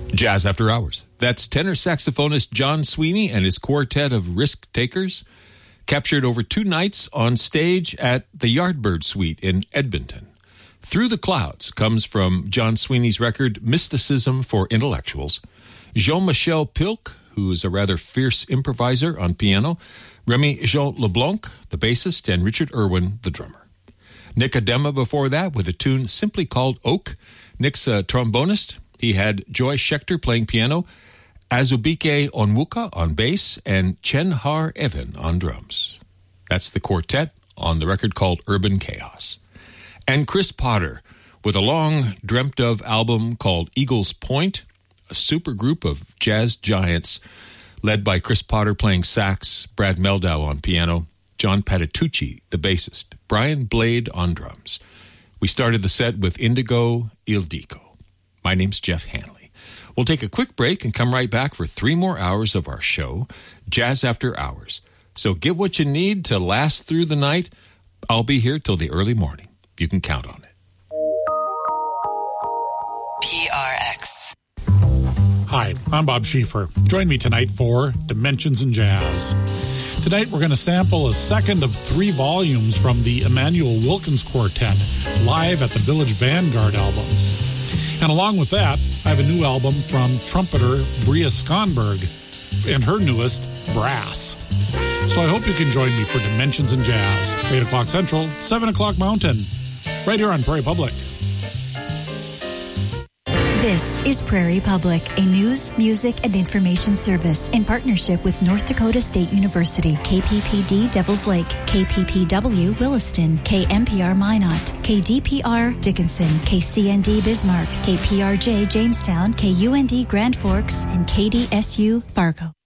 Jazz After Hours. That's tenor saxophonist John Sweeney and his quartet of risk takers, captured over 2 nights on stage at the Yardbird Suite in Edmonton. Through the Clouds comes from John Sweeney's record Mysticism for Intellectuals. Jean-Michel Pilk, who is a rather fierce improviser on piano, Remy Jean LeBlanc, the bassist, and Richard Irwin, the drummer. Nick Adema before that with a tune simply called Oak. Nick's a trombonist. He had Joy Schechter playing piano, Azubike Onwuka on bass, and Chen Har Evan on drums. That's the quartet on the record called Urban Chaos. And Chris Potter with a long dreamt of album called Eagles Point, a super group of jazz giants led by Chris Potter playing sax, Brad Meldau on piano, John Patitucci, the bassist, Brian Blade on drums. We started the set with Indigo Il Dico. My name's Jeff Hanley. We'll take a quick break and come right back for 3 more hours of our show, Jazz After Hours. So get what you need to last through the night. I'll be here till the early morning. You can count on it. PRX. Hi, I'm Bob Schieffer. Join me tonight for Dimensions in Jazz. Tonight we're going to sample a second of 3 volumes from the Emmanuel Wilkins Quartet, live at the Village Vanguard albums. And along with that, I have a new album from trumpeter Bria Skonberg and her newest, Brass. So I hope you can join me for Dimensions in Jazz, 8 o'clock Central, 7 o'clock Mountain, right here on Prairie Public. This is Prairie Public, a news, music, and information service in partnership with North Dakota State University, KPPD Devils Lake, KPPW Williston, KMPR Minot, KDPR Dickinson, KCND Bismarck, KPRJ Jamestown, KUND Grand Forks, and KDSU Fargo.